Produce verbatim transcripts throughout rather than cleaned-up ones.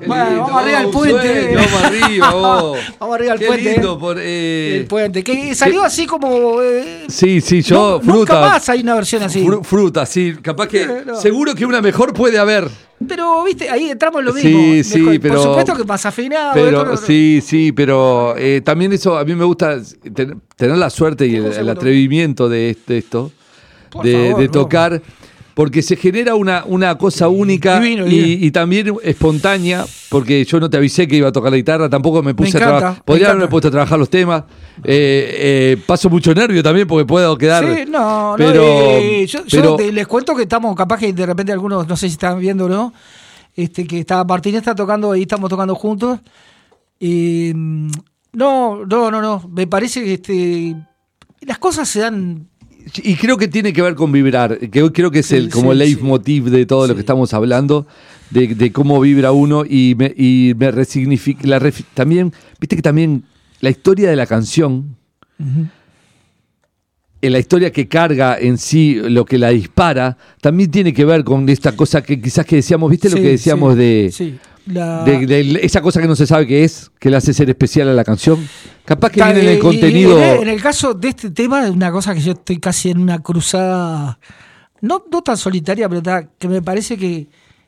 Bueno, lindo, vamos arriba del un puente. sueño, vamos arriba, vos. Vamos arriba del Qué puente. lindo por, eh, El puente. Que salió así como. Eh, Sí, sí, yo, no, fruta. Nunca más hay una versión así. Fru- fruta, sí. Capaz que. Eh, no. Seguro que una mejor puede haber. Pero, viste, ahí entramos en lo Sí, mismo. sí, Mejor. pero- Por supuesto que más afinado. Pero esto, no- sí, sí, pero eh, también eso, a mí me gusta ten- tener la suerte y el, el Seguro. atrevimiento de, este- esto, Por de, favor, de no. tocar, porque se genera una, una cosa única Divino, y, divino. y también espontánea, porque yo no te avisé que iba a tocar la guitarra, tampoco me puse Me a encanta, trabajar. me Podría encanta. haberme puesto a trabajar los temas. Eh, eh, paso mucho nervio también porque puedo quedar. Sí, no, pero, no. eh, yo yo pero- te- les cuento que estamos, capaz que de repente algunos, no sé si están viendo o no, este, que está Martín está tocando, ahí estamos tocando juntos. Eh, no, no, no, no. Me parece que este, las cosas se dan. Y creo que tiene que ver con vibrar, que hoy creo que es Sí, el como sí, leitmotiv de todo lo Sí. que estamos hablando, de, de cómo vibra uno y me, y me resignifica. La ref- también, viste que también la historia de la canción, en la historia que carga en sí, lo que la dispara, también tiene que ver con esta cosa que quizás que decíamos, viste lo Sí, que decíamos sí, de, sí. La- de, de esa cosa que no se sabe qué es, que le hace ser especial a la canción. Capaz que Está, viene en eh, el y- contenido. y en, en el caso de este tema, es una cosa que yo estoy casi en una cruzada, no, no tan solitaria, pero ta- que me parece que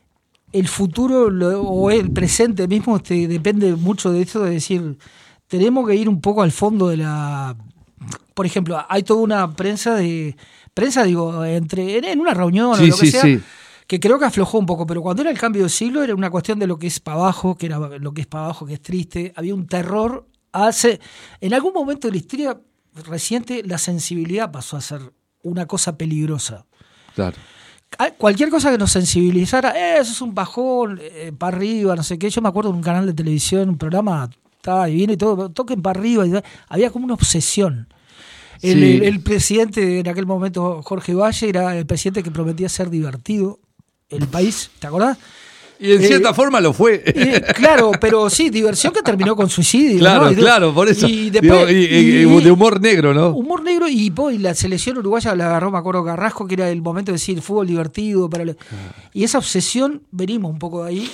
el futuro lo- o el presente mismo este, depende mucho de esto, de decir, tenemos que ir un poco al fondo de la. Por ejemplo, hay toda una prensa de. Prensa, digo, entre en, en una reunión Sí, o lo que sí, sea. sí. Que creo que aflojó un poco, pero cuando era el cambio de siglo era una cuestión de lo que es para abajo, que era lo que es para abajo, que es triste. Había un terror. Hace, en algún momento de la historia reciente, la sensibilidad pasó a ser una cosa peligrosa. Claro. Ah, Cualquier cosa que nos sensibilizara, eh, eso es un bajón, eh, para arriba, no sé qué. Yo me acuerdo de un canal de televisión, un programa, estaba divino y todo, toquen para arriba. Y había como una obsesión. El, Sí. el, el presidente en aquel momento, Jorge Valle, era el presidente que prometía ser divertido. El país, ¿te acordás? Y en Eh, cierta forma lo fue. Eh, claro, pero sí, diversión que terminó con suicidio. Claro, ¿no? Y de- claro, por eso. Y después, Digo, y- y- y- de humor negro, ¿no? Humor negro y, po, y la selección uruguaya la agarró, me acuerdo, Carrasco, que era el momento de decir fútbol divertido. Para lo- Y esa obsesión, venimos un poco de ahí.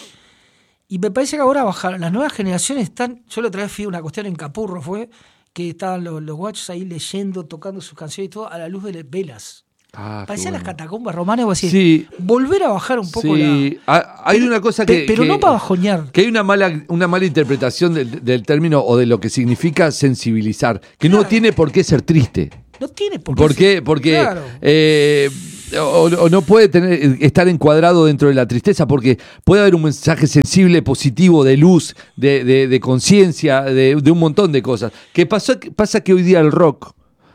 Y me parece que ahora bajar, las nuevas generaciones están. Yo la otra vez fui a una cuestión en Capurro, fue que estaban los, los guachos ahí leyendo, tocando sus canciones y todo a la luz de las velas. Ah, qué Parecían bueno. las catacumbas romanas o así. Sí. Volver a bajar un poco Sí. la. Ah, hay una cosa Pe- que. pero que- no para bajonear. Que hay una mala, una mala interpretación del, del término o de lo que significa sensibilizar, que no Claro. tiene por qué ser triste. No tiene por qué. ¿Por qué? ser- Porque Claro. eh, o, o no puede tener, estar encuadrado dentro de la tristeza, porque puede haber un mensaje sensible, positivo, de luz, de, de, de conciencia, de, de un montón de cosas. Que pasa, pasa que hoy día el rock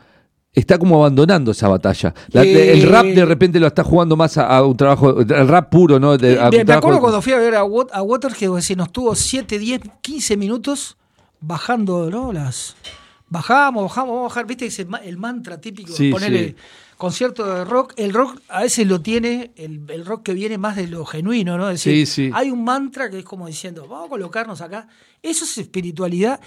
está como abandonando esa batalla. La- Eh, el rap de repente lo está jugando más a, a un trabajo, el rap puro, ¿no? De- a un me, me trabajo- acuerdo cuando fui a ver a, Wat- a Waters que decir, nos tuvo siete, diez, quince minutos bajando, ¿no? Las bajamos, bajamos, vamos a bajar, viste ese ma- el mantra típico, Sí, ponerle sí. concierto de rock, el rock a veces lo tiene, el, el rock que viene más de lo genuino, ¿no? Es decir, Sí, sí. hay un mantra que es como diciendo, vamos a colocarnos acá, eso es espiritualidad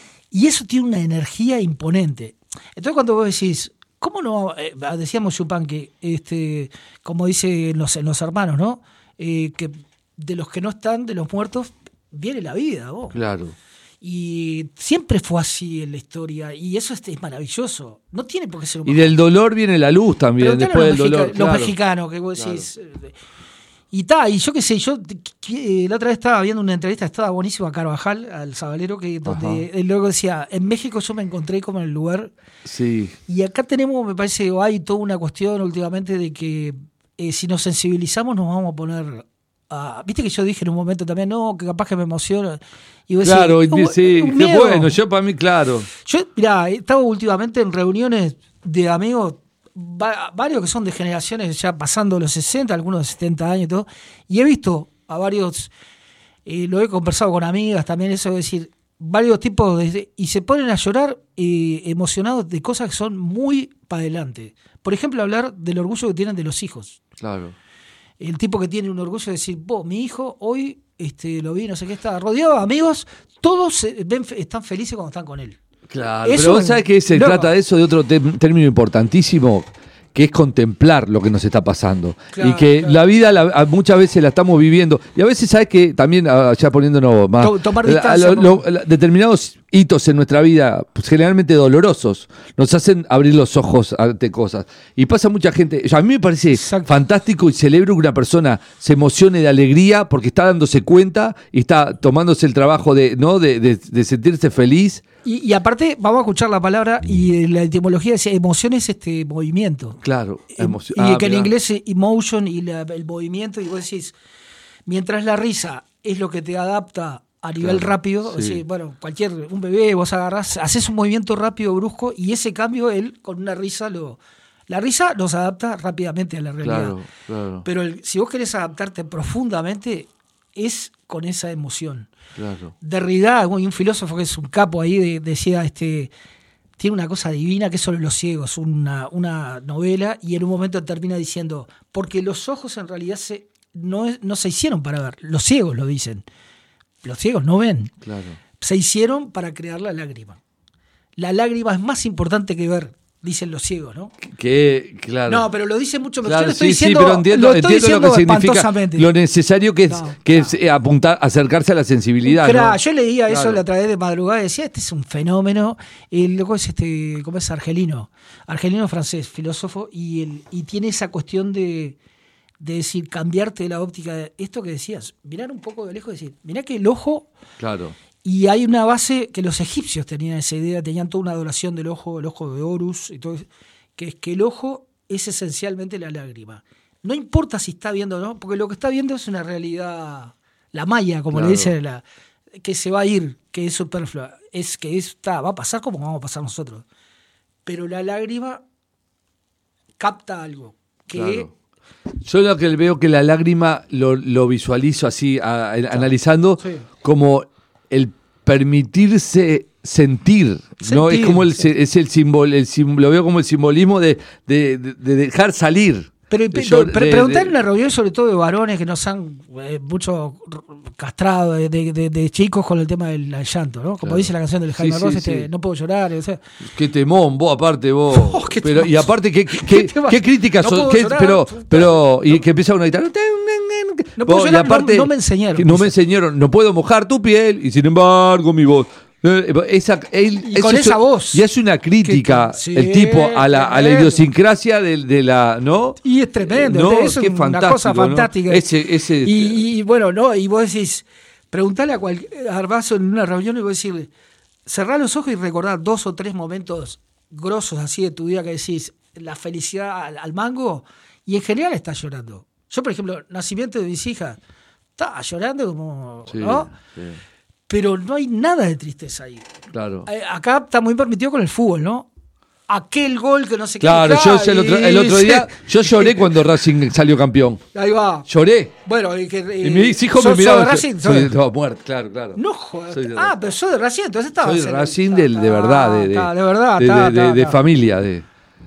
y eso tiene una energía imponente. Entonces cuando vos decís, ¿cómo no? Eh, decíamos Chupán que, este, como dicen los, los hermanos, ¿no? Eh, que de los que no están, de los muertos, viene la vida, vos. Claro. Y siempre fue así en la historia, y eso es, es maravilloso. No tiene por qué ser un Y del dolor viene la luz también, Preguntale después a del los, dolor. mexica- los claro. mexicanos que vos decís. eh, Y ta, y yo qué sé, yo que- la otra vez estaba viendo una entrevista, estaba buenísima a Carvajal, al Sabalero, que donde Ajá. él luego decía, en México yo me encontré como en el lugar. Sí. Y acá tenemos, me parece, o hay toda una cuestión últimamente de que eh, si nos sensibilizamos nos vamos a poner. a- Viste que yo dije en un momento también, no, que capaz que me emociona. Y vos Claro, decís, y- "Uh, sí, un qué miedo". bueno, yo para mí, claro. Yo, mirá, he estado últimamente en reuniones de amigos, va- varios que son de generaciones ya pasando los sesenta, algunos de setenta años y todo, y he visto a varios, eh, lo he conversado con amigas también, eso es decir, varios tipos, de, y se ponen a llorar eh, emocionados de cosas que son muy para adelante. Por ejemplo, hablar del orgullo que tienen de los hijos. Claro. El tipo que tiene un orgullo de decir, vos, mi hijo hoy este, lo vi, no sé qué, está rodeado de amigos, todos eh, ven, están felices cuando están con él. Claro, Eso pero vos en- sabés que se no. trata de eso, de otro te- término importantísimo, que es contemplar lo que nos está pasando. Claro, y que claro. la vida la, muchas veces la estamos viviendo. Y a veces, ¿sabes qué? También, ya poniéndonos más... Tomar la, distancia, lo, lo, la, determinados hitos en nuestra vida, pues, generalmente dolorosos, nos hacen abrir los ojos ante cosas. Y pasa mucha gente... O sea, a mí me parece Exacto. fantástico y celebro que una persona se emocione de alegría porque está dándose cuenta y está tomándose el trabajo de, ¿no? de, de, de sentirse feliz. Y, y aparte, vamos a escuchar la palabra y la etimología dice emoción es este movimiento. Claro. Emoción. Y ah, que en inglés es emotion y la, el movimiento, y vos decís, mientras la risa es lo que te adapta a nivel claro, rápido, sí. o sea, bueno, cualquier, un bebé, vos agarrás, haces un movimiento rápido, brusco, y ese cambio él con una risa lo... La risa nos adapta rápidamente a la realidad. Claro, claro. Pero el, si vos querés adaptarte profundamente, es con esa emoción. Claro. Derrida, un filósofo que es un capo ahí, de, decía, este, tiene una cosa divina que es sobre los ciegos, una, una novela, y en un momento termina diciendo, porque los ojos en realidad se, no, no se hicieron para ver, los ciegos lo dicen, los ciegos no ven, claro. se hicieron para crear la lágrima. La lágrima es más importante que ver, dicen los ciegos, ¿no? Que, claro. No, pero lo dice mucho mejor. Claro, Yo lo estoy sí, diciendo, sí, pero entiendo, lo, estoy entiendo lo que significa, lo necesario que es, no, que no. es eh, apuntar, acercarse a la sensibilidad. Claro, ¿no? yo leía claro. eso a través de madrugada y decía, este es un fenómeno. El loco es este, ¿cómo es? Argelino. Argelino francés, filósofo, y, el, y tiene esa cuestión de, de decir, cambiarte la óptica de esto que decías, mirar un poco de lejos y decir, mirá que el ojo. Claro. Y hay una base que los egipcios tenían esa idea, tenían toda una adoración del ojo, el ojo de Horus y todo eso, que es que el ojo es esencialmente la lágrima. No importa si está viendo o no, porque lo que está viendo es una realidad, la maya, como claro. le dicen, la, que se va a ir, que es superflua, es que está, va a pasar como vamos a pasar nosotros. Pero la lágrima capta algo, que... Claro. Yo lo que veo que la lágrima lo, lo visualizo así, a, a, claro. analizando, sí. como el permitirse... Sentir, sentir, ¿no? Es como el, sí. es el símbolo, el símbolo, lo veo como el simbolismo de, de, de, de dejar salir. Pero, pero, pero preguntar en una reunión, sobre todo de varones que nos han eh, mucho castrado de, de, de, de chicos con el tema del, del llanto, ¿no? Como claro. dice la canción del Jaime sí, Ross, sí, este, sí. no puedo llorar. O sea. Qué temón, vos aparte, vos. Oh, pero, y aparte, ¿qué, qué, qué, qué críticas no son? ¿Qué, pero, pero, y que empieza una guitarra. No puedo vos, llorar, y aparte, no, no me enseñaron. No me enseñaron, no puedo mojar tu piel, y sin embargo, mi voz. Esa, él, y con eso, esa voz. Y es una crítica, que, sí, el tipo, a la, a la idiosincrasia de, de la. ¿no? Y es tremendo, no, es una cosa fantástica. ¿no? Ese, ese, y, y bueno, no, y vos decís, preguntale a cualquier Arbazo en una reunión y vos decirle, cerrá los ojos y recordar dos o tres momentos grosos así de tu vida que decís, la felicidad al, al mango, y en general estás llorando. Yo, por ejemplo, nacimiento de mis hijas, estaba llorando como. Sí, ¿no? Sí. Pero no hay nada de tristeza ahí. Claro. Acá está muy permitido con el fútbol, ¿no? Aquel gol que no sé qué. Claro, yo el otro, el otro día, yo lloré cuando Racing salió campeón. Ahí va. Lloré. Bueno, y que. Eh, y mis hijos me miraban. Racing? Soy de, no, muerto, claro, claro. No joder. Ah, pero soy de Racing, entonces estaba. Soy de Racing de, de verdad, de, de, de, de verdad, de, ta, de, ta, de, de ta. familia, de.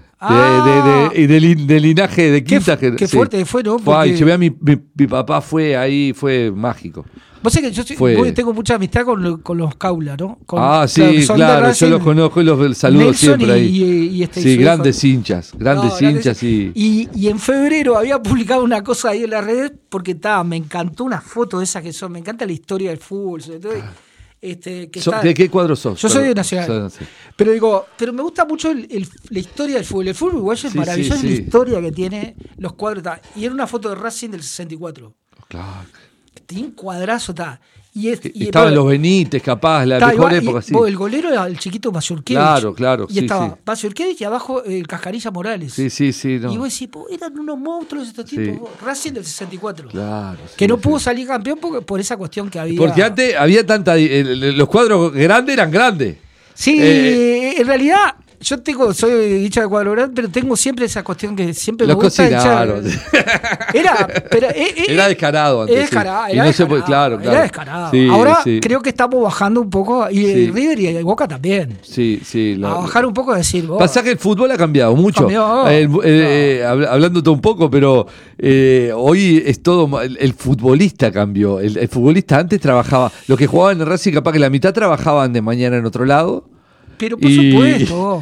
Ah, de, de, de, de, de linaje de quinta. Qué, qué sí. fuerte fue, ¿no? Porque... Ay, llevé a mi, mi, mi papá, fue ahí, fue mágico. Vos sabés que yo soy, fue... tengo mucha amistad con, con los Caula, ¿no? Con, ah, sí, claro, claro yo los conozco y los saludo Nelson siempre ahí. Y, y, y este, sí, grandes hinchas, grandes no, hinchas y... y... Y en febrero había publicado una cosa ahí en las redes porque estaba, me encantó una foto de esas que son, me encanta la historia del fútbol, sobre todo. Ah. Este, que so, está, ¿De qué cuadro sos? Yo pero, soy de Nacional. Sí. Pero digo, pero me gusta mucho el, el, la historia del fútbol. El fútbol uruguayo es sí, maravilloso, sí, sí. La historia que tiene, los cuadros. Ta, y era una foto de Racing del sesenta y cuatro. Claro. Tiene un cuadrazo, está. Y es, y estaban bueno, los Benítez, capaz, la ta, mejor igual, época, y, sí. El golero era el chiquito Mazurkiewicz. Claro, claro. Y sí, estaba sí. Mazurkiewicz y abajo el Cascarilla Morales. Sí, sí, sí. No. Y vos decís, eran unos monstruos estos tipos. Sí. Racing del sesenta y cuatro. Claro. Que sí, no sí. pudo salir campeón porque, por esa cuestión que había. Porque antes había tanta. Eh, los cuadros grandes eran grandes. Sí, eh, en realidad. Yo tengo, soy hincha de cuadro grande, pero tengo siempre esa cuestión que siempre me los gusta cocinaron. Era, pero, eh, eh, era descarado antes. Era descarado, sí. era no descarado, puede, claro, claro. Era descarado. Sí, Ahora sí. creo que estamos bajando un poco, y sí. River y Boca también. Sí, sí. La, a bajar un poco a decir. Oh, pasa que el fútbol ha cambiado mucho. Cambió, oh, eh, eh, no. Hablándote un poco, pero eh, hoy es todo. El, el futbolista cambió. El, el futbolista antes trabajaba. Los que jugaban en Racing, capaz que la mitad trabajaban de mañana en otro lado. Pero por y, supuesto.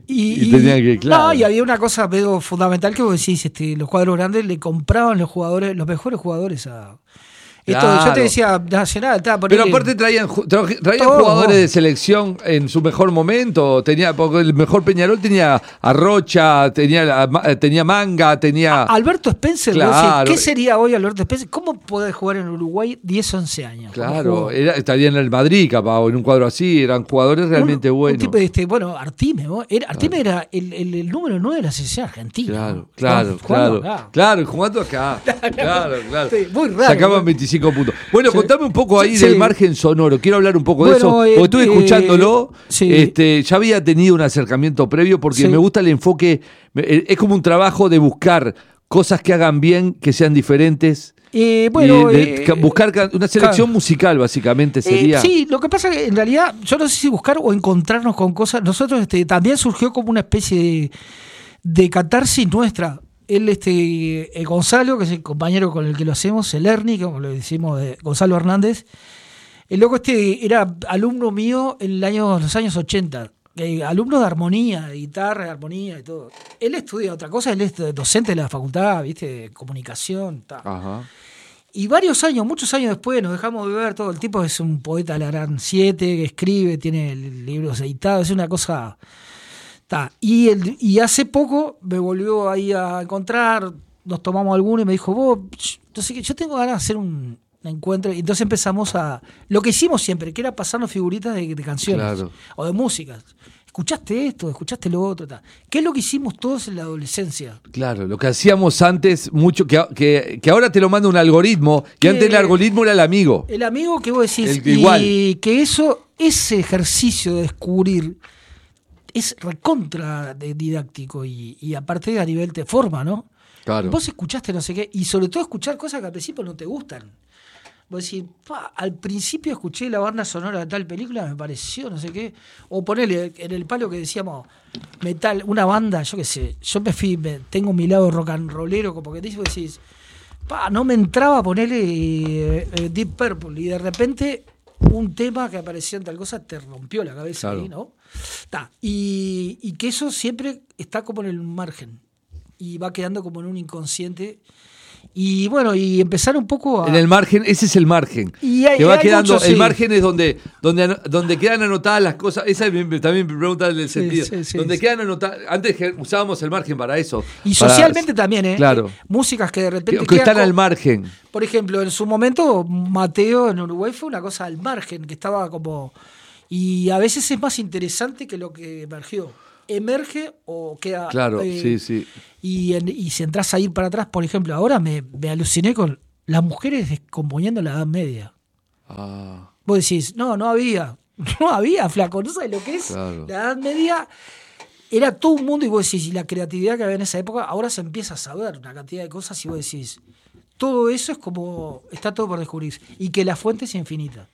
Y, y tenían que, claro. No, y había una cosa pero fundamental que vos decís, este, los cuadros grandes le compraban los jugadores, los mejores jugadores a... Esto, Claro. yo te decía, Nacional, estaba Pero ponele- aparte traían, ju- tra- traían Todo, jugadores vos. de selección en su mejor momento. Tenía, porque el mejor Peñarol tenía a Rocha, tenía, la- ma- tenía Manga, tenía. Alberto Spencer, vos Claro. decís, ¿qué sería hoy Alberto Spencer? ¿Cómo podés jugar en Uruguay diez, once años? ¿Cómo Claro, jugó? era, estaría en el Madrid, capaz, o en un cuadro así. Eran jugadores realmente un, buenos. Un tipo de este, bueno, Artime, ¿no? Era, Artime era el, el, el número nueve de la selección argentina. Claro, ¿no? claro, Jugando claro. acá. Claro, y jugando acá. Claro, claro. Sí, muy raro, Sacaban ¿no? veinticinco puntos. Bueno, Sí. contame un poco ahí Sí, del sí. margen sonoro. Quiero hablar un poco de Bueno, eso. eh, Porque estuve eh, escuchándolo. sí. Este, ya había tenido un acercamiento previo porque Sí. me gusta el enfoque. me- Es como un trabajo de buscar cosas que hagan bien, que sean diferentes. Eh, bueno, y de eh, ca- buscar ca- una selección claro. musical, básicamente, Eh, sería. sí, lo que pasa es que en realidad, yo no sé si buscar o encontrarnos con cosas. Nosotros este, también surgió como una especie de, de catarsis nuestra. Él, este, eh, Gonzalo, que es el compañero con el que lo hacemos, el Ernie, como le decimos, de Gonzalo Hernández. El loco este era alumno mío en el año, los años ochenta. Eh, alumno de armonía, de guitarra, de armonía y todo. Él estudia otra cosa, él es docente de la facultad, ¿viste? De comunicación, tal. Ajá. Y varios años, muchos años después, nos dejamos de ver. Todo el tipo es un poeta de la gran siete, que escribe, tiene libros editados, es una cosa. Ta. Y, el, y hace poco me volvió ahí a encontrar, nos tomamos alguno y me dijo, vos, entonces yo tengo ganas de hacer un encuentro. Y entonces empezamos a. Lo que hicimos siempre, que era pasarnos figuritas de, de canciones Claro. o de músicas. ¿Escuchaste esto? ¿Escuchaste lo otro? Ta. ¿Qué es lo que hicimos todos en la adolescencia? Claro, lo que hacíamos antes, mucho, que, que, que ahora te lo manda un algoritmo, que Que- antes el algoritmo era el amigo. El amigo que vos decís, El que y igual. que eso, ese ejercicio de descubrir es recontra de didáctico y, y aparte a nivel de forma, ¿no? Claro. Vos escuchaste no sé qué, y sobre todo escuchar cosas que al principio no te gustan. Vos decís, pa, al principio escuché la banda sonora de tal película, me pareció, no sé qué. O ponele en el palo que decíamos, metal, una banda, yo qué sé, yo me fui, me, tengo mi lado rock and rollero, como que te dices, vos decís, pa, no me entraba a ponerle eh, eh, Deep Purple, y de repente un tema que apareció en tal cosa te rompió la cabeza Claro. ahí, ¿no? Ta, y, y que eso siempre está como en el margen, y va quedando como en un inconsciente. Y bueno, y empezar un poco a... En el margen, ese es el margen. Y hay- que va hay quedando, mucho, el sí. margen es donde, donde, ano- donde quedan anotadas las cosas. Esa es mi- también mi pregunta del Sí, sentido. sí, sí, donde sí. quedan anotadas. Antes que usábamos el margen para eso. Y para- socialmente también, ¿eh? Claro. Músicas que de Que, repente... que quedan están co- al margen. Por ejemplo, en su momento, Mateo en Uruguay fue una cosa al margen, que estaba como... Y a veces es más interesante que lo que emergió. Emerge o queda... Claro, eh, sí, sí. Y, en- y si entras a ir para atrás, por ejemplo, ahora me, me aluciné con las mujeres descomponiendo la Edad Media. Ah, Vos decís, no, no había. No había, flaco, no sabes lo que es. Claro. La Edad Media era todo un mundo y vos decís, y la creatividad que había en esa época, ahora se empieza a saber una cantidad de cosas y vos decís, todo eso es como, está todo por descubrir. Y que la fuente es infinita.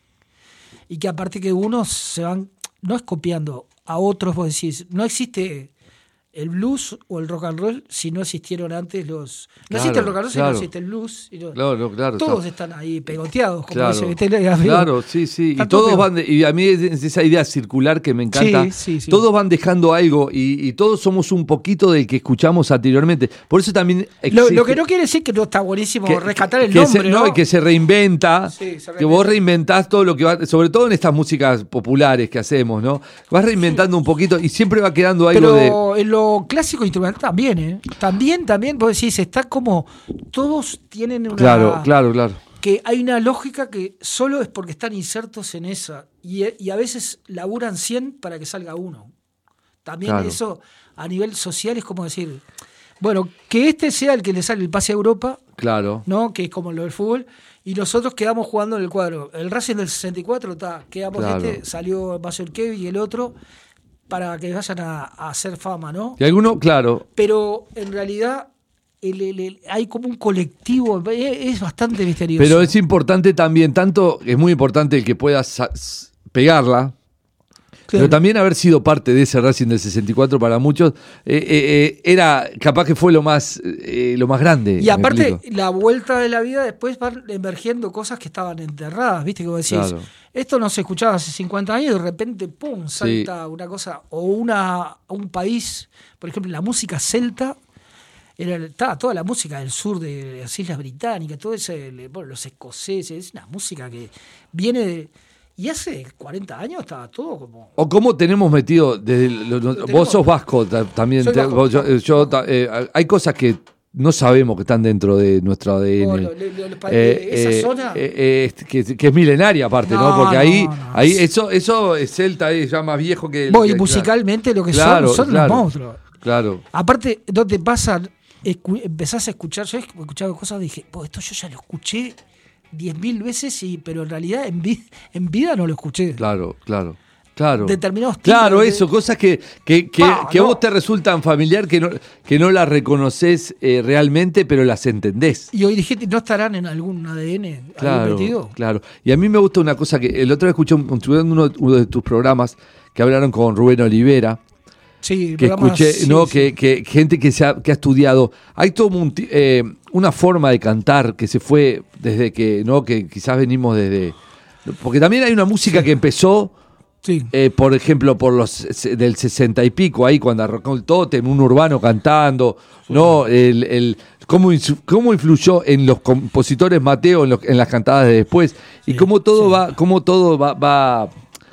Y que aparte que unos se van, no es copiando a otros, vos decís, no existe el blues o el rock and roll si no existieron antes los... No Claro, existe el rock and roll si no claro. existe el blues. y no- claro, claro. todos está- están ahí pegoteados, como Claro, dice, ¿viste? El amigo. claro, sí, sí. Y Están todos todos van, de- y a mí es es esa idea circular que me encanta. Sí, sí, sí. Todos van dejando algo y, y todos somos un poquito del que escuchamos anteriormente. Por eso también Lo, existe- lo que no quiere decir que no está buenísimo que- rescatar el que nombre, se, ¿no? y que se reinventa, Sí, se que vos reinventa. reinventás todo lo que va, sobre todo en estas músicas populares que hacemos, ¿no? Vas reinventando un poquito y siempre va quedando algo de... Pero en lo clásico instrumental también, ¿eh? También, también, vos decís, está como. Todos tienen una. Claro, claro, claro. Que hay una lógica que solo es porque están insertos en esa. Y, y a veces laburan cien para que salga uno. También Claro. eso a nivel social es como decir. Bueno, que este sea el que le sale el pase a Europa, Claro. ¿no? Que es como lo del fútbol, y nosotros quedamos jugando en el cuadro. El Racing del sesenta y cuatro, está, quedamos Claro. este, salió Basel Kevin y el otro, para que vayan a, a hacer fama, ¿no? Y alguno, claro, Pero en realidad el- el- el- hay como un colectivo, es, es bastante misterioso. pero es importante también, tanto, es muy importante el que puedas sa- s- pegarla, Pero también haber sido parte de ese Racing del sesenta y cuatro para muchos eh, eh, eh, era capaz que fue lo más eh, lo más grande. Y aparte, la vuelta de la vida después van emergiendo cosas que estaban enterradas, ¿viste? Que vos decís, claro. Esto no se escuchaba hace cincuenta años y de repente, ¡pum!, salta sí. una cosa. O una un país, por ejemplo, la música celta, era, estaba toda la música del sur de las Islas Británicas, todo ese, bueno, los escoceses, es una música que viene de... Y hace cuarenta años estaba todo como... O cómo tenemos metido... Desde lo, lo, vos tenemos, sos vasco también. Te, vasco, vos, yo, yo, eh, hay cosas que no sabemos que están dentro de nuestro A D N. No, lo, lo, lo, eh, esa eh, zona... Eh, eh, que, que es milenaria aparte, ¿no? ¿no? Porque ahí, no, no, ahí eso, eso es celta, es ya más viejo que... Vos, que y musicalmente claro. lo que claro, son, son claro, los monstruos. Claro. Aparte, no te pasa... Escu, empezás a escuchar... Yo he escuchado cosas y dije, esto yo ya lo escuché... diez mil veces, y, pero en realidad en, vi, en vida no lo escuché. Claro, claro, claro. Determinados tipos. Claro, de... eso, cosas que, que, que, ah, que no. a vos te resultan familiar, que no, que no las reconoces eh, realmente, pero las entendés. Y hoy dije, ¿no estarán en algún A D N? Claro, metido? Claro. Y a mí me gusta una cosa que el otro día escuché un, uno, uno de tus programas que hablaron con Rubén Olivera. Sí, que escuché, sí, no, sí. Que, que gente que se ha, que ha estudiado. Hay todo un, eh, una forma de cantar que se fue desde que, no, que quizás venimos desde. Porque también hay una música sí. que empezó, sí. eh, por ejemplo, por los del sesenta y pico, ahí cuando arrancó el tótem, un urbano cantando, sí. no, el, el cómo, cómo influyó en los compositores Mateo en, los, en las cantadas de después sí. y cómo todo sí. va, cómo todo va, va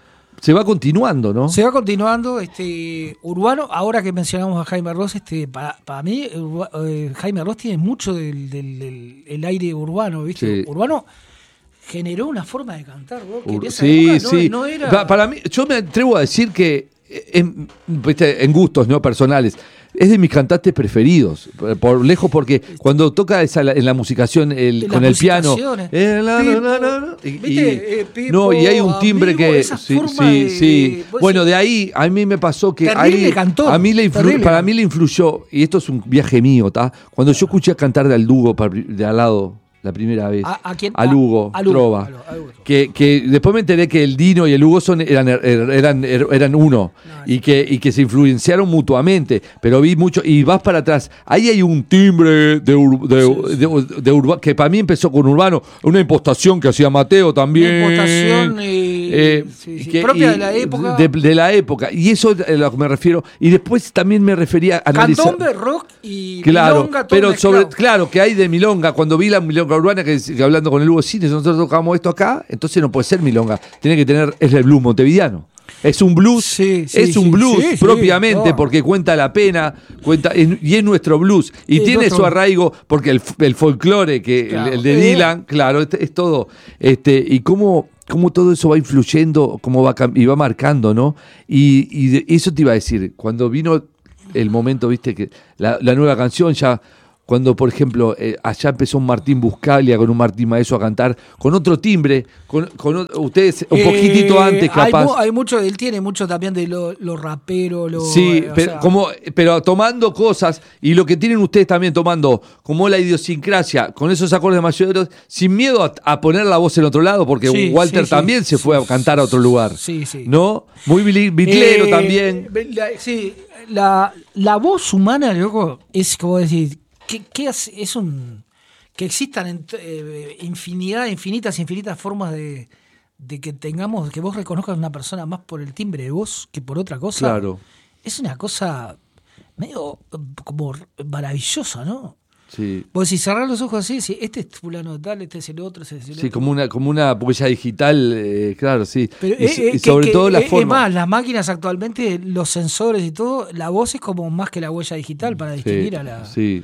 se va continuando, ¿no? Se va continuando, este urbano, ahora que mencionamos a Jaime Ross, este, para, para mí, eh, Jaime Ross tiene mucho del, del, del el aire urbano, ¿viste? Sí. Urbano generó una forma de cantar, ¿no? Que en esa sí, época sí. No, no era... Pa, para mí, yo me atrevo a decir que en, en gustos no personales, es de mis cantantes preferidos, por lejos, porque cuando toca esa, en la musicación el, con el piano eh, la, Pipo, la, la, la, y, y, eh, Pipo, no, y hay un timbre amigo, que sí, sí, de, sí. bueno, de ahí a mí me pasó que ahí, cantó, a mí le influ, para mí le influyó, y esto es un viaje mío, ¿tá? Cuando yo escuché cantar de Aldugo de al lado la primera vez, ¿A, a, quién? a Lugo, a, a Lugo Trova, a Lugo, a Lugo. Que, que después me enteré que el Dino y el Hugo son, eran, eran, eran uno, no, y, que, y que se influenciaron mutuamente, pero vi mucho, y vas para atrás, ahí hay un timbre de, ur, de, sí, sí. de, de, de Urbano, que para mí empezó con Urbano, una impostación que hacía Mateo también. Una impostación y, eh, sí, sí, que, propia y, de la época. De, de la época, y eso es a lo que me refiero, y después también me refería a analizar. Candombe, rock y claro, milonga, todo pero mezclado. sobre, claro, que hay de milonga, cuando vi la milonga urbana, que, que hablando con el Hugo, sí, nosotros tocamos esto acá, entonces no puede ser milonga, tiene que tener, es el blues montevideano. Es un blues, sí, sí, es un sí, blues sí, propiamente, sí, no. porque cuenta la pena, cuenta y es nuestro blues. Y sí, tiene su arraigo, porque el, el folclore, que claro, el, el de Dylan, eh. claro, es, es todo. Este, y cómo, cómo todo eso va influyendo, cómo va y va marcando, ¿no? Y, y de, eso te iba a decir, cuando vino el momento, viste, que la, la nueva canción ya. Cuando, por ejemplo, eh, allá empezó un Martín Buscaglia con un Martín Maeso a cantar con otro timbre, con, con ustedes un poquitito eh, antes, capaz. Hay, mu- hay mucho, él tiene mucho también de lo, lo rapero, lo... Sí, eh, pero, sea... como, pero tomando cosas, y lo que tienen ustedes también tomando, como la idiosincrasia, con esos acordes mayoreros, sin miedo a, a poner la voz en otro lado, porque sí, Walter sí, también sí, se fue sí, a cantar a otro lugar. Sí, sí. ¿No? Muy bitlero eh, también. La, sí, la, la voz humana, loco, es como decir... ¿Qué, qué hace? Es un que existan en, eh, infinidad, infinitas, infinitas formas de, de que tengamos, que vos reconozcas a una persona más por el timbre de voz que por otra cosa. Claro. Es una cosa medio como maravillosa, ¿no? Sí. Vos si cerrás los ojos así, si este es fulano de tal, este es el otro, este es el otro. Sí, como una, como una huella digital, eh, claro, sí. Pero, y, eh, y sobre que, todo que, la eh, forma. Es más, las máquinas actualmente, los sensores y todo, la voz es como más que la huella digital para distinguir sí, a la... Sí.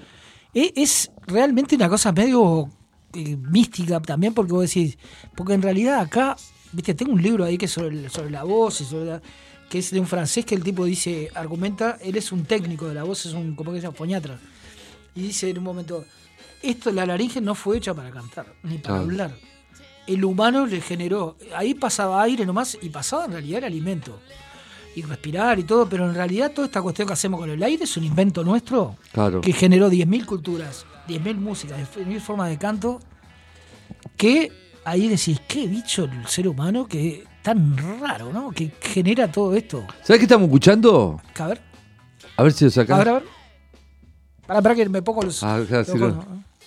Es realmente una cosa medio eh, mística también, porque vos decís, porque en realidad acá, viste, tengo un libro ahí que es sobre, sobre la voz, y sobre la, que es de un francés que el tipo dice, argumenta, él es un técnico de la voz, es un, como que se llama, foniatra, y dice en un momento, esto, la laringe no fue hecha para cantar, ni para ah. hablar. El humano le generó, ahí pasaba aire nomás, y pasaba en realidad el alimento. Y respirar y todo, pero en realidad toda esta cuestión que hacemos con el aire es un invento nuestro, claro. que generó diez mil culturas, diez mil músicas, diez mil formas de canto, que ahí decís, qué bicho el ser humano que tan raro, ¿no? Que genera todo esto. ¿Sabes qué estamos escuchando? A ver. A ver si lo sacás. A ver, a ver. Para, para que me pongo los... Ah, claro, los sí, conos, no. ¿no?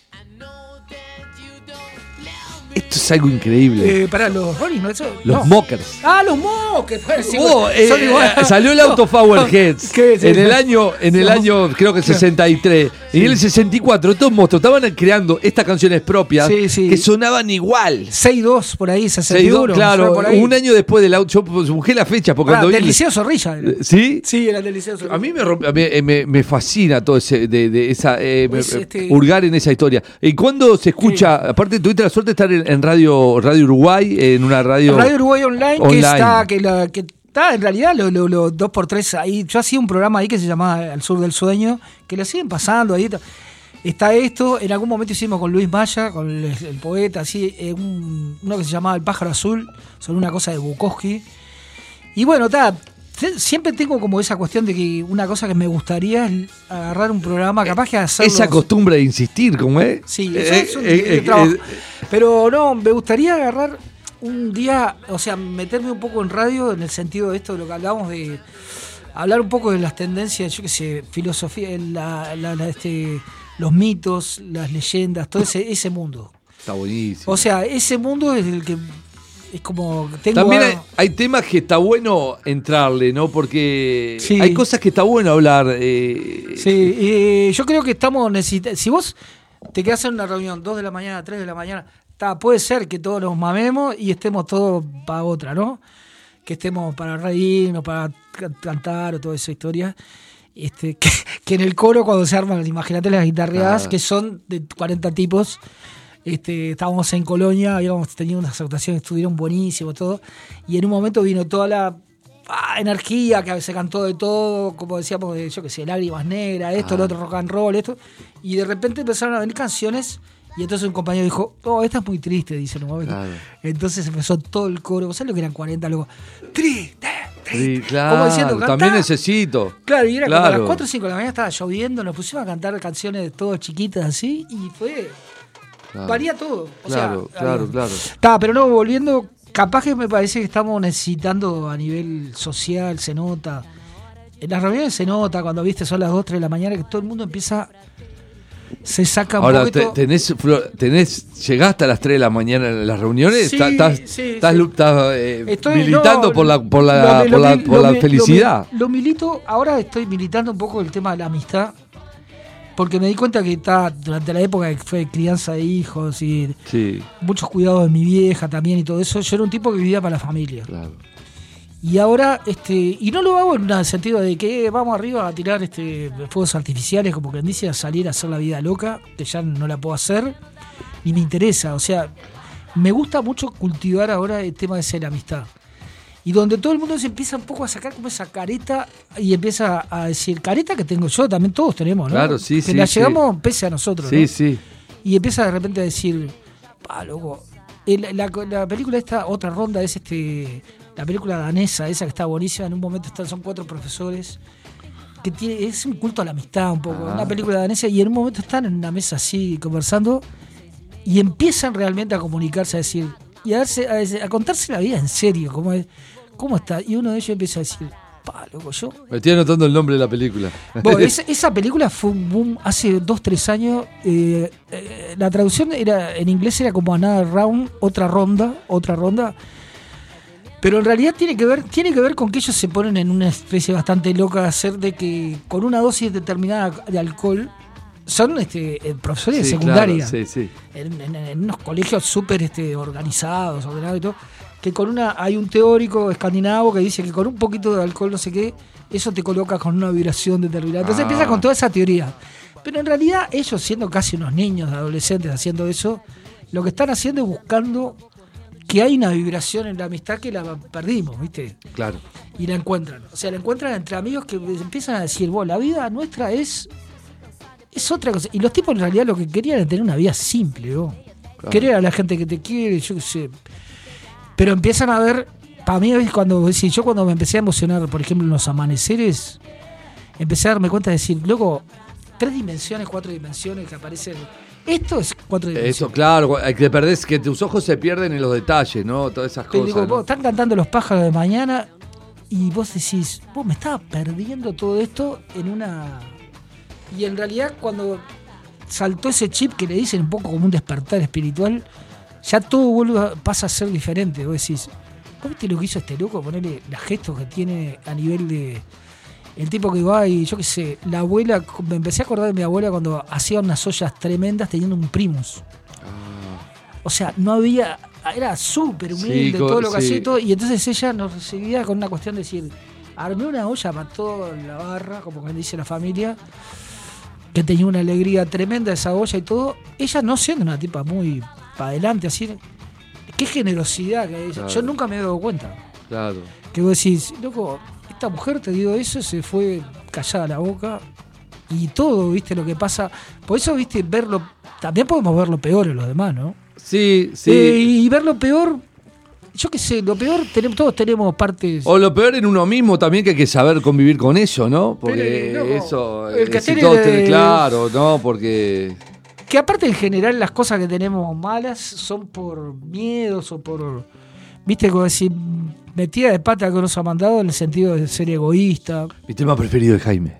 Esto es algo increíble. Eh, para los Rolling, ¿no? Eso, Los no. Mockers. Ah, los Mockers. Bueno, sí, Oh, bueno, eh, son igual. eh, salió el auto No, Power no. Heads ¿Qué es en eso? el año, en el No. año creo que sesenta y tres. Y en el sesenta y cuatro estos monstruos estaban creando estas canciones propias Sí, sí. que sonaban igual. seis dos por ahí, sesenta y Se uno. dio- claro, por ahí. un año después del auto, yo pues, busqué la fecha porque Ah, cuando vi- del Liceo Zorrilla. era. ¿Sí? Sí, era del Liceo Zorrilla. A mí me, rompe- a mí, eh, me, me fascina todo ese de, de esa eh, me- Es, este- hurgar en esa historia. ¿Y cuándo se escucha? Aparte tuviste la suerte de estar en, en radio Radio Uruguay, en una radio, Radio Uruguay Online, que online. está, que la, que está en realidad los lo, lo dos por tres ahí. Yo hacía un programa ahí que se llamaba Al Sur del Sueño, que lo siguen pasando ahí. Está esto, en algún momento hicimos con Luis Maya, con el, el poeta, así, eh, un, uno que se llamaba El Pájaro Azul, sobre una cosa de Bukowski. Y bueno, está. Siempre tengo como esa cuestión de que una cosa que me gustaría es agarrar un programa, capaz que hacerlo. Esa costumbre de insistir, ¿cómo es? Sí, Eh, eso es un eh, nivel de eh, trabajo. eh, Pero no, me gustaría agarrar un día, o sea, meterme un poco en radio en el sentido de esto, de lo que hablábamos de hablar un poco de las tendencias, yo qué sé, filosofía, la, la, la, este, los mitos, las leyendas, todo ese, ese mundo. Está buenísimo. O sea, ese mundo es el que es como tengo También hay, algo- hay temas que está bueno entrarle, ¿no? Porque Sí. hay cosas que está bueno hablar. eh, Sí, eh, yo creo que estamos necesitando. Si vos te quedás en una reunión dos de la mañana, tres de la mañana, ta, puede ser que todos nos mamemos y estemos todos para otra, ¿no? Que estemos para reírnos, para ca- cantar o toda esa historia. Este, que, que en el coro, cuando se arman, imagínate las guitarreadas, Ah. que son de cuarenta tipos. Este, estábamos en Colonia, habíamos tenido unas actuaciones, estuvieron buenísimos, todo. Y en un momento vino toda la ah, energía, que se cantó de todo, como decíamos, de, yo qué sé, lágrimas negras, esto, Ah. lo otro, rock and roll, esto. Y de repente empezaron a venir canciones. Y entonces un compañero dijo, oh, esta es muy triste, dice en un momento. Claro. Entonces empezó todo el coro. ¿Sabes lo que eran cuarenta? Luego, triste, Sí, triste. claro. Como diciendo, cantá. También necesito. Claro, y era como a Claro. las cuatro o cinco de la mañana estaba lloviendo, nos pusimos a cantar canciones todas chiquitas así, y fue... Claro. Varía todo. O Claro, sea, claro, había- claro. Está, pero no, volviendo, capaz que me parece que estamos necesitando a nivel social, se nota. En las reuniones se nota, cuando viste son las dos, tres de la mañana, que todo el mundo empieza, se saca un Ahora, te- poquito... tenés, Flor- tenés, ¿llegaste a las tres de la mañana en las reuniones? Sí, ¿Estás, estás, sí, estás sí. lu- estás, eh, Estoy- militando no, por la, por la, lo- por lo- la, lo- por la lo- felicidad? Lo, lo milito, ahora estoy militando un poco el tema de la amistad, porque me di cuenta que está durante la época que fue crianza de hijos y Sí, muchos cuidados de mi vieja también y todo eso, yo era un tipo que vivía para la familia. claro. Y ahora, este, y no lo hago en el sentido de que eh, vamos arriba a tirar este fuegos artificiales, como quien dice, a salir a hacer la vida loca, que ya no la puedo hacer, ni me interesa. O sea, me gusta mucho cultivar ahora el tema de ser la amistad. Y donde todo el mundo se empieza un poco a sacar como esa careta y empieza a decir, careta que tengo yo, también todos tenemos, ¿no? Claro, sí, que sí, la sí. llegamos pese a nosotros, Sí, ¿no? sí. Y empieza de repente a decir, pa, loco, el- la, la película esta, otra ronda, es este la película danesa, esa que está buenísima, en un momento están, son cuatro profesores, que tiene, es un culto a la amistad un poco, Ah. una película danesa, y en un momento están en una mesa así conversando, y empiezan realmente a comunicarse, a decir, y a, darse, a, decir- a contarse la vida en serio, cómo es, cómo está, y uno de ellos empieza a decir, pa, loco, yo... Me estoy anotando el nombre de la película. Bueno, esa, esa película fue un boom hace dos, tres años. Eh, eh, la traducción era en inglés era como Another Round, otra ronda, otra ronda. Pero en realidad tiene que ver, tiene que ver con que ellos se ponen en una especie bastante loca de hacer de que con una dosis determinada de alcohol son este, eh, profesores de Sí, secundaria. claro, sí, sí. En, en- en unos colegios súper este, organizados, ordenados y todo, que con una, hay un teórico escandinavo que dice que con un poquito de alcohol, no sé qué, eso te coloca con una vibración determinada. Entonces Ah. empieza con toda esa teoría. Pero en realidad ellos, siendo casi unos niños, adolescentes haciendo eso, lo que están haciendo es buscando que hay una vibración en la amistad que la perdimos, ¿viste? Claro. Y la encuentran. O sea, la encuentran entre amigos que empiezan a decir, vos, la vida nuestra es es otra cosa. Y los tipos en realidad lo que querían era tener una vida simple, ¿no? Claro. Querer a la gente que te quiere, yo qué sé. Pero empiezan a ver, para mí es cuando, si yo cuando me empecé a emocionar, por ejemplo, en los amaneceres, empecé a darme cuenta de decir, loco, tres dimensiones, cuatro dimensiones que aparecen Esto es cuatro dimensiones. Eso, claro, que te perdés, que tus ojos se pierden en los detalles, ¿no? Todas esas Te cosas. digo, ¿no? vos, están cantando los pájaros de mañana y vos decís, vos me estaba perdiendo todo esto en una... Y en realidad cuando saltó ese chip que le dicen un poco como un despertar espiritual, ya todo vuelve a, pasa a ser diferente. Vos decís, ¿vos viste lo que hizo este loco? Ponerle los gestos que tiene a nivel de... El tipo que va y yo qué sé, la abuela, me empecé a acordar de mi abuela cuando hacía unas ollas tremendas teniendo un Primus. Ah. O sea, no había, era súper humilde, sí, todo lo que sí. hacía y todo, y entonces ella nos recibía con una cuestión de decir, armé una olla para toda la barra, como que dice la familia, que tenía una alegría tremenda esa olla y todo, ella no siendo una tipa muy para adelante, así, qué generosidad que hay. Claro. Yo nunca me he dado cuenta. Claro. Que vos decís, loco, esta mujer te dio eso, se fue callada la boca y todo, viste, lo que pasa. Por eso, viste, verlo, también podemos ver lo peor en los demás, ¿no? Sí, sí. Eh, y ver lo peor, yo qué sé, lo peor, tenemos, todos tenemos partes... O lo peor en uno mismo también, que hay que saber convivir con eso, ¿no? Porque Pero, no, eso, el que si tiene todos de... tienen claro, ¿no? Porque... Que aparte en general las cosas que tenemos malas son por miedos o por... Viste, como decir... Metida de pata que nos ha mandado en el sentido de ser egoísta. Mi tema preferido de Jaime.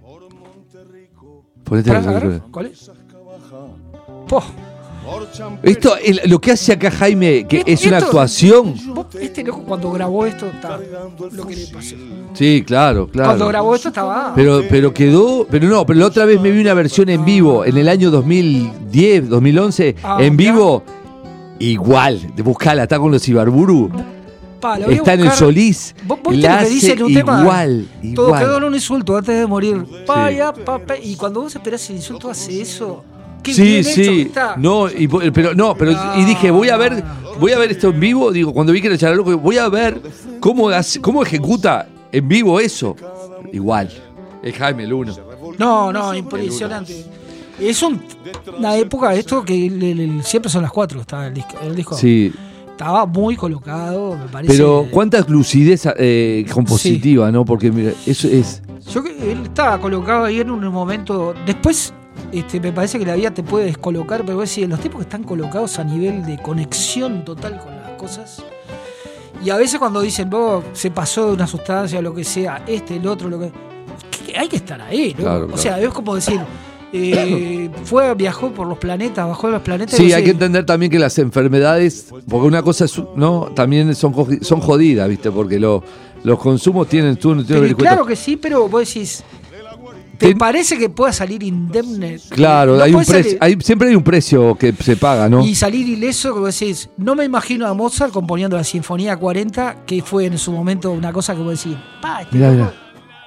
Ponete Para, la ver, ¿cuál es? Po. Esto, el, lo que hace acá Jaime, que esto, es una esto, actuación. Este loco cuando grabó esto, está lo que le pasó. Sí, claro, claro. Cuando grabó esto estaba. Pero, pero quedó, pero no, pero la otra vez me vi una versión en vivo, en el año dos mil diez, dos mil once, ah, en vivo, igual, de buscarla, está con los Ibarburu. Pa, está buscar, en el Solís, ¿Vos, vos la hace dice en un igual, tema, todo igual. quedó en un insulto antes de morir. Paya, sí. pa, pa, y cuando vos esperás el insulto hace eso. Qué sí, bien sí. Hecho que está. No, y, pero no, pero no. Y dije, voy a ver, voy a ver esto en vivo, digo, cuando vi que era Charaloco, voy a ver cómo hace, cómo ejecuta en vivo eso. Igual. Es Jaime el uno. No, no, impresionante. Es un, una época esto que el, el, el, siempre son las cuatro, estaba el disco, el disco. Sí. Estaba muy colocado, me parece. Pero cuánta lucidez eh, compositiva, sí. ¿no? Porque mira, eso es... Yo que él estaba colocado ahí en un momento... Después, este, me parece que la vida te puede descolocar, pero vos decís, los tipos que están colocados a nivel de conexión total con las cosas... Y a veces cuando dicen, vos, se pasó de una sustancia o lo que sea, este, el otro, lo que... que hay que estar ahí, ¿no? Claro, o claro. sea, es como decir... Eh, fue, viajó por los planetas, bajó de los planetas. Sí, no sé. Hay que entender también que las enfermedades, porque una cosa es, no, también son, son jodidas, ¿viste? Porque lo, los consumos tienen... Tú, no pero, claro que sí, pero vos decís... ¿Te Ten... parece que pueda salir indemne? Claro, no hay un precio, hay, siempre hay un precio que se paga, ¿no? Y salir ileso, que vos decís, no me imagino a Mozart componiendo la Sinfonía cuarenta, que fue en su momento una cosa que vos decís, pa, este mirá, loco, mirá.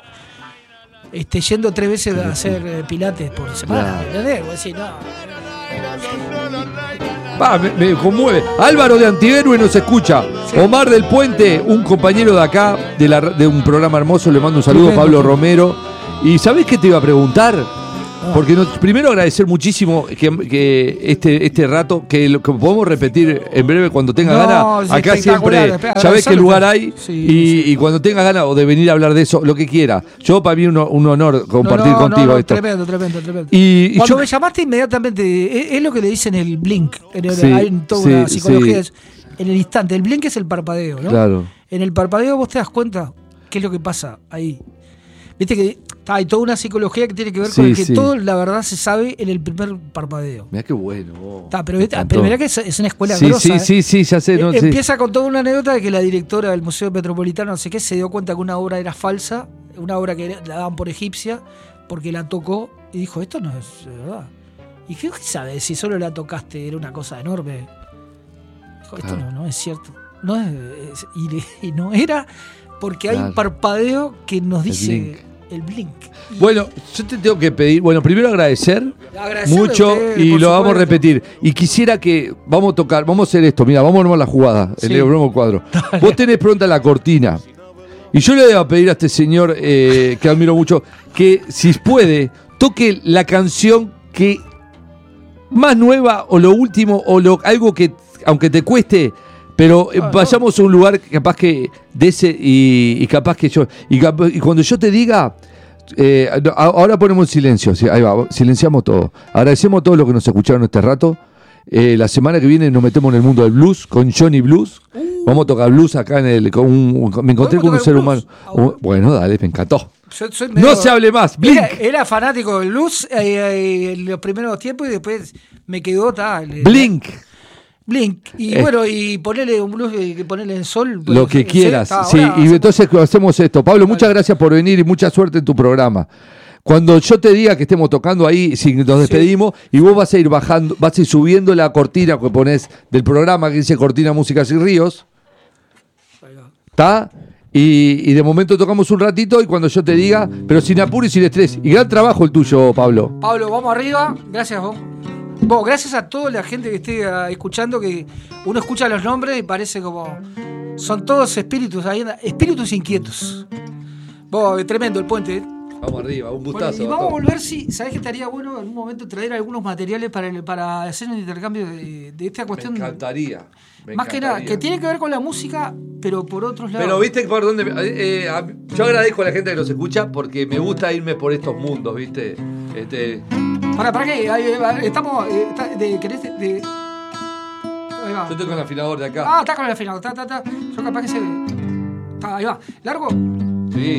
Este, yendo tres veces sí, a hacer eh, pilates por semana, claro. ¿Entendés? Vos decís, no. Va, me, me conmueve. Álvaro de Antihéroe nos escucha. Sí. Omar del Puente, un compañero de acá, de, la, de un programa hermoso, le mando un saludo a Pablo Romero. ¿Y sabés qué te iba a preguntar? Porque nos, primero agradecer muchísimo que, que este, este rato, que lo que podemos repetir en breve cuando tenga no, ganas. Acá siempre, sabés qué lugar hay sí, y, sí. y cuando tengas ganas o de venir a hablar de eso, lo que quiera. Yo para mí un, un honor compartir no, no, contigo no, no, esto. Tremendo, tremendo, tremendo. Y, cuando yo, me llamaste inmediatamente, es, es lo que le dicen el blink. En el, sí, hay toda sí, una psicología. Sí. En el instante, el blink es el parpadeo, ¿no? Claro. En el parpadeo vos te das cuenta qué es lo que pasa ahí. Viste que hay toda una psicología que tiene que ver sí, con el que sí. todo la verdad se sabe en el primer parpadeo. Mirá qué bueno. Oh, Está, pero, pero mirá que es, es una escuela sí, grosa. Sí, ¿eh? sí, sí, ya sé. No, Empieza sí. con toda una anécdota de que la directora del Museo Metropolitano, no sé qué, se dio cuenta que una obra era falsa, una obra que la daban por egipcia, porque la tocó y dijo, esto no es de verdad. ¿Y qué sabes? Si solo la tocaste era una cosa enorme. Dijo, esto claro. no, no es cierto. No es, es y, y no era porque claro. hay un parpadeo que nos dice... El blink. Bueno, yo te tengo que pedir, bueno, primero agradecer, agradecer mucho ustedes, y lo vamos a repetir. Y quisiera que, vamos a tocar, vamos a hacer esto, mira, vamos a armar la jugada, sí. el bromo cuadro. Dale. Vos tenés pronta la cortina. Y yo le voy a pedir a este señor, eh, que admiro mucho, que si puede, toque la canción que más nueva o lo último o lo, algo que, aunque te cueste, pero ah, vayamos no. a un lugar capaz que de ese y, y capaz que yo y, capaz, y cuando yo te diga eh, ahora ponemos silencio, sí, ahí va, silenciamos todo. Agradecemos a todos los que nos escucharon este rato. Eh, la semana que viene nos metemos en el mundo del blues con Johnny Blues. Uh. Vamos a tocar blues acá en el. Con un, me encontré con un ser humano. Uh, bueno, dale, me encantó. Yo soy medio, no se hable más. Blink. Era, era fanático del blues eh, eh, en los primeros tiempos y después me quedó tal. Blink. Blink. Y eh. bueno, y ponerle un blues y ponerle en sol. Lo pues, que quieras. Está, sí, y entonces hacemos esto. Pablo, vale. Muchas gracias por venir y mucha suerte en tu programa. Cuando yo te diga que estemos tocando ahí, si nos despedimos, sí. y vos vas a ir bajando, vas a ir subiendo la cortina que pones del programa que dice Cortina Músicas y Ríos. ¿Está? Y, y de momento tocamos un ratito y cuando yo te diga, pero sin apuro y sin estrés. Y gran trabajo el tuyo, Pablo. Pablo, vamos arriba. Gracias vos. Vos, gracias a toda la gente que esté uh, escuchando, que uno escucha los nombres y parece como... Son todos espíritus, ahí, espíritus inquietos. Vos, tremendo el puente, ¿eh? Vamos arriba, un gustazo. Bueno, y vamos a volver, si sabés que estaría bueno en un momento traer algunos materiales para, el, para hacer un intercambio de, de esta cuestión. Me encantaría. Me más encantaría. que nada, que tiene que ver con la música, pero por otros lados. Pero viste por dónde. Eh, eh, yo agradezco a la gente que nos escucha porque me gusta irme por estos mundos, ¿viste? Este. ¿Para, para qué? Estamos. Eh, está, de, ¿Querés? De, de... Ahí va. Yo estoy con el afinador de acá. Ah, está con el afinador. Está, está, está. Yo capaz que se. Está, ahí va. ¿Largo? Sí.